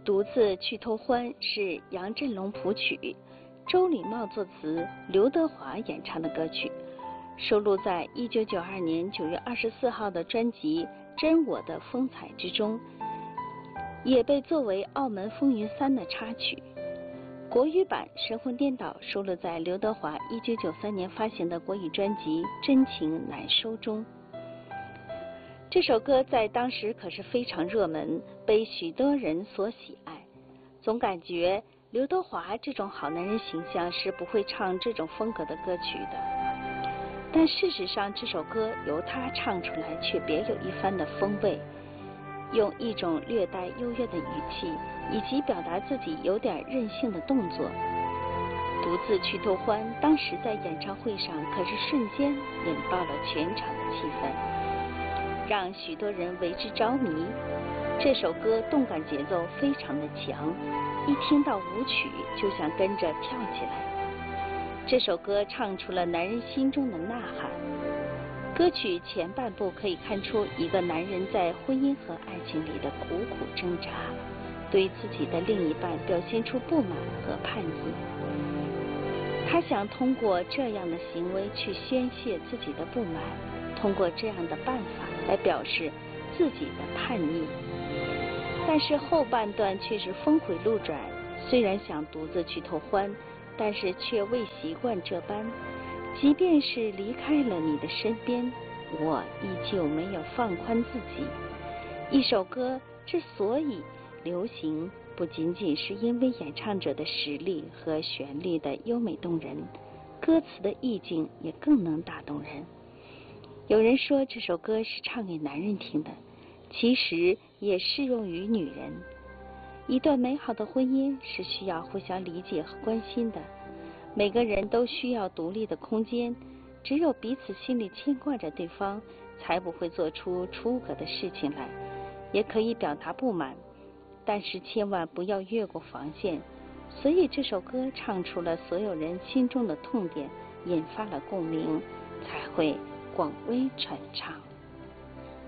独自去偷欢是杨振龙谱曲，周礼茂作词，刘德华演唱的歌曲，收录在1992年9月24号的专辑《真我的风采》之中，也被作为《澳门风云3》的插曲。国语版《神魂颠倒》收录在刘德华1993年发行的国语专辑《真情难收》中。这首歌在当时可是非常热门，被许多人所喜爱。总感觉刘德华这种好男人形象是不会唱这种风格的歌曲的。但事实上，这首歌由他唱出来却别有一番的风味，用一种略带优越的语气，以及表达自己有点任性的动作。独自去偷欢，当时在演唱会上可是瞬间引爆了全场的气氛，让许多人为之着迷。这首歌动感节奏非常的强，一听到舞曲就想跟着跳起来。这首歌唱出了男人心中的呐喊。歌曲前半部可以看出一个男人在婚姻和爱情里的苦苦挣扎，对自己的另一半表现出不满和叛逆。他想通过这样的行为去宣泄自己的不满，通过这样的办法来表示自己的叛逆。但是后半段却是峰回路转，虽然想独自去偷欢，但是却未习惯这般。即便是离开了你的身边，我依旧没有放宽自己。一首歌之所以流行，不仅仅是因为演唱者的实力和旋律的优美动人，歌词的意境也更能打动人。有人说这首歌是唱给男人听的，其实也适用于女人。一段美好的婚姻是需要互相理解和关心的，每个人都需要独立的空间，只有彼此心里牵挂着对方，才不会做出出格的事情来。也可以表达不满，但是千万不要越过防线。所以这首歌唱出了所有人心中的痛点，引发了共鸣，才会广为传唱。